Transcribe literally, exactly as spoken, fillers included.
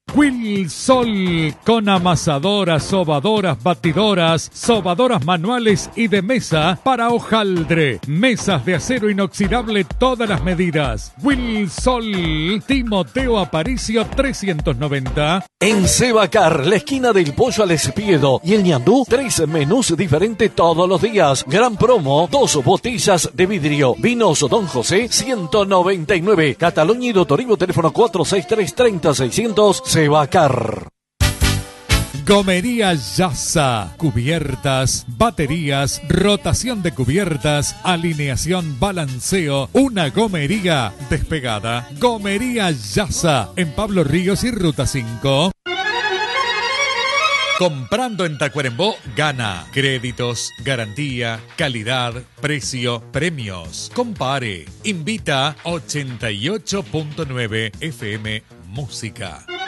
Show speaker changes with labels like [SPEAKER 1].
[SPEAKER 1] Wilsol, con amasadoras, sobadoras, batidoras, sobadoras manuales y de mesa para hojaldre. Mesas de acero inoxidable todas las medidas. Wilsol, Timoteo Aparicio trescientos noventa.
[SPEAKER 2] En Sebacar, la esquina del Pollo al Espiedo y el ñandú, tres menús diferentes todos los días. Gran promo, dos botellas de vidrio. Vinos Don José, ciento noventa y nueve. Cataluña y Dotorivo, teléfono cuatro seis tres, treinta, seiscientos. Sebacar.
[SPEAKER 1] Gomería Yasa, cubiertas, baterías, rotación de cubiertas, alineación, balanceo, una gomería despegada. Gomería Yasa, en Pablo Ríos y Ruta cinco. Comprando en Tacuarembó, gana. Créditos, garantía, calidad, precio, premios. Compare. Invita ochenta y ocho punto nueve F M Música.